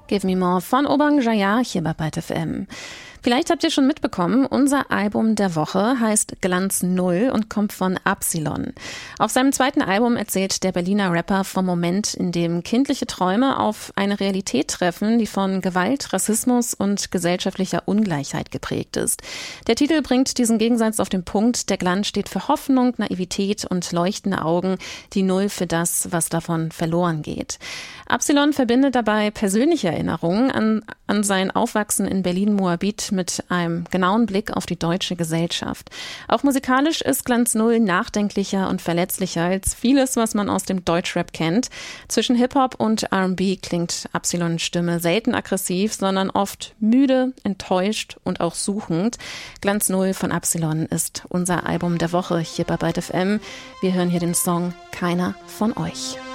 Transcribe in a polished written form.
Give Me More von Obang Jaya hier bei Byte FM. Vielleicht habt ihr schon mitbekommen, unser Album der Woche heißt Glanz Null und kommt von Absilon. Auf seinem zweiten Album erzählt der Berliner Rapper vom Moment, in dem kindliche Träume auf eine Realität treffen, die von Gewalt, Rassismus und gesellschaftlicher Ungleichheit geprägt ist. Der Titel bringt diesen Gegensatz auf den Punkt. Der Glanz steht für Hoffnung, Naivität und leuchtende Augen, die Null für das, was davon verloren geht. Absilon verbindet dabei persönliche Erinnerungen an sein Aufwachsen in Berlin-Moabit mit einem genauen Blick auf die deutsche Gesellschaft. Auch musikalisch ist Glanz Null nachdenklicher und verletzlicher als vieles, was man aus dem Deutschrap kennt. Zwischen Hip-Hop und R&B klingt Absilons Stimme selten aggressiv, sondern oft müde, enttäuscht und auch suchend. Glanz Null von Absilon ist unser Album der Woche hier bei Byte FM. Wir hören hier den Song Keiner von euch.